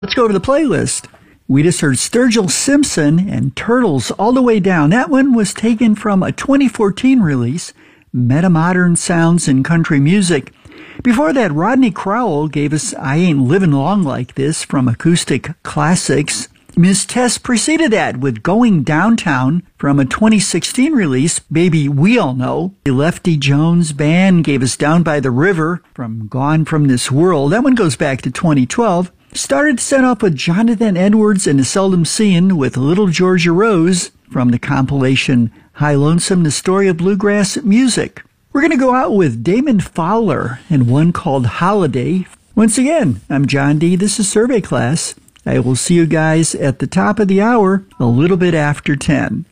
Let's go to the playlist. We just heard Sturgill Simpson and Turtles All the Way Down. That one was taken from a 2014 release, Metamodern Sounds in Country Music. Before that, Rodney Crowell gave us I Ain't Livin' Long Like This from Acoustic Classics. Ms. Tess preceded that with Going Downtown from a 2016 release, Baby We All Know. The Lefty Jones Band gave us Down by the River from Gone from This World. That one goes back to 2012. Started to set off with Jonathan Edwards and the Seldom Seen with Little Georgia Rose from the compilation High Lonesome, the Story of Bluegrass Music. We're going to go out with Damon Fowler and one called Holiday. Once again, I'm John D. This is Survey Class. I will see you guys at the top of the hour, a little bit after 10.